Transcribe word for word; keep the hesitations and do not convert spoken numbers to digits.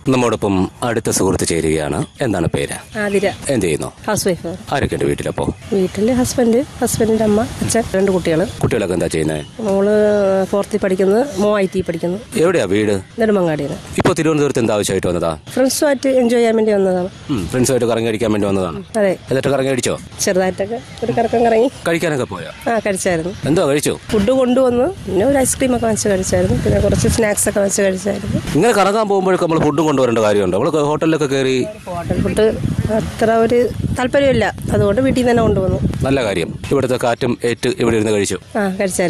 നമ്മോടൊപ്പം അടുത്ത സുഹൃത്ത് ചേരുകയാണ്. എന്താണ് പേര്? ആതിര. എന്ത് ചെയ്യുന്നു? House wife. ആരൊക്കെയുണ്ട് വീട്ടിലപ്പോ? വീട്ടില് ഹസ്ബൻഡ്, ഹസ്ബൻഡിന്റെ അമ്മ, അച്ഛൻ, രണ്ട് കുട്ടികൾ. കുട്ടികളൊക്കെ എന്താ ചെയ്യുന്നത്? മോള് ഫോർത്തിൽ പഠിക്കുന്നത്, മോ ഐ ടി പഠിക്കുന്നു. എവിടെയാ വീട്? നെടുമങ്ങാടിയാണ്. ഇപ്പൊ തിരുവനന്തപുരത്ത് എന്താ ആവശ്യമായിട്ട് വന്നതാ? ഫ്രണ്ട്സുമായിട്ട് എൻജോയ് ചെയ്യാൻ വേണ്ടി വന്നതാണ്. ഫ്രണ്ട്സുമായിട്ട് കറങ്ങി അടിക്കാൻ വേണ്ടി വന്നതാണ്. അതെ. എന്നിട്ട് കറങ്ങി അടിച്ചോ? ചെറുതായിട്ടൊക്കെ ഒരു കറക്കം കറങ്ങി. കഴിക്കാനൊക്കെ പോയോ? ആ, കഴിച്ചായിരുന്നു. എന്തോ കഴിച്ചു? ഫുഡ് കൊണ്ടുവന്ന് പിന്നെ ഒരു ഐസ്ക്രീം ഒക്കെ വെച്ച് കഴിച്ചായിരുന്നു. പിന്നെ കുറച്ച് സ്നാക്സ് ഒക്കെ വെച്ച് കഴിച്ചായിരുന്നു. ഇങ്ങനെ കറങ്ങാൻ പോകുമ്പോഴൊക്കെ നമ്മൾ ഫുഡും കൊണ്ടുവരേണ്ട കാര്യമുണ്ടോ? നമ്മൾ ഹോട്ടലിലൊക്കെ കയറി ഹോട്ടൽ ഫുഡ് അത്ര ഒരു താല്പര്യമില്ല, അതുകൊണ്ട് വീട്ടിൽ നിന്ന് തന്നെ കൊണ്ടുവന്നു. നല്ല കാര്യം. ഇവിടുത്തെ കാറ്റും ഏറ്റ് ഇവിടെ ഇരുന്ന് കഴിച്ചു. ആ, കഴിച്ചായിരുന്നു.